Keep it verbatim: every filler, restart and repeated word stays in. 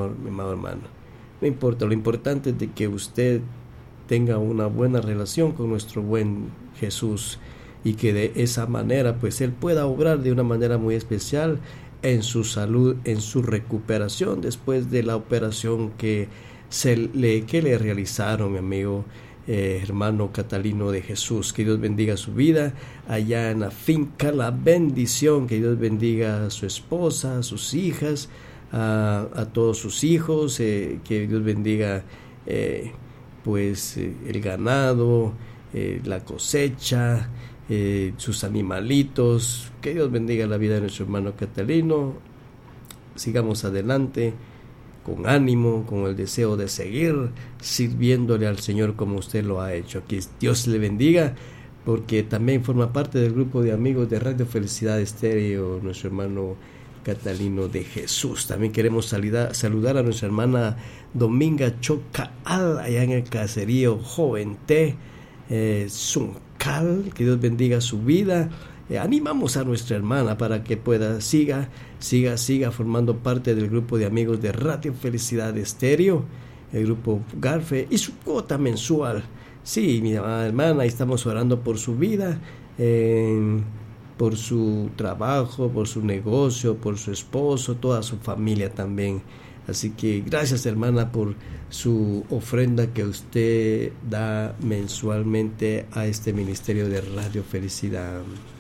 amado, mi amado hermano. No importa, lo importante es de que usted tenga una buena relación con nuestro buen Jesús y que de esa manera pues Él pueda obrar de una manera muy especial en su salud, en su recuperación después de la operación que, se le, que le realizaron, mi amigo eh, hermano Catalino de Jesús. Que Dios bendiga su vida allá en la finca La Bendición, que Dios bendiga a su esposa, a sus hijas, a, a todos sus hijos, eh, que Dios bendiga eh, pues eh, el ganado, eh, la cosecha, eh, sus animalitos. Que Dios bendiga la vida de nuestro hermano Catalino. Sigamos adelante con ánimo, con el deseo de seguir sirviéndole al Señor como usted lo ha hecho. Que Dios le bendiga, porque también forma parte del grupo de amigos de Radio Felicidad Estéreo, nuestro hermano Catalino de Jesús. También queremos saludar, saludar a nuestra hermana Dominga Chocaal, allá en el caserío Joven T, eh, Zuncal. Que Dios bendiga su vida. Eh, animamos a nuestra hermana para que pueda, siga, siga, siga formando parte del grupo de amigos de Radio Felicidad Estéreo, el grupo Garfe, y su cuota mensual. Sí, mi hermana, estamos orando por su vida, eh, por su trabajo, por su negocio, por su esposo, toda su familia también. Así que gracias, hermana, por su ofrenda que usted da mensualmente a este ministerio de Radio Felicidad.